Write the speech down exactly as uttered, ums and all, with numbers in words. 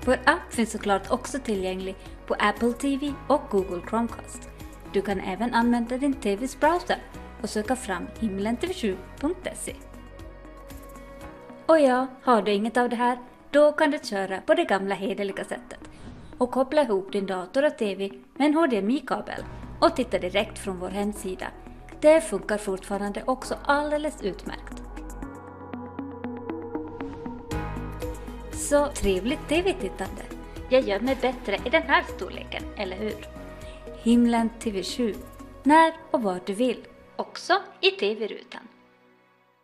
Vår app finns såklart också tillgänglig på Apple T V och Google Chromecast. Du kan även använda din T V:s browser och söka fram himlen t v sju punkt se. Och ja, har du inget av det här, då kan du köra på det gamla hederliga sättet och koppla ihop din dator och T V med en H D M I-kabel och titta direkt från vår hemsida. Det funkar fortfarande också alldeles utmärkt. Så trevligt T V-tittande. Jag gör mig bättre i den här storleken, eller hur? Himlen T V sju. När och var du vill. Också i T V-rutan.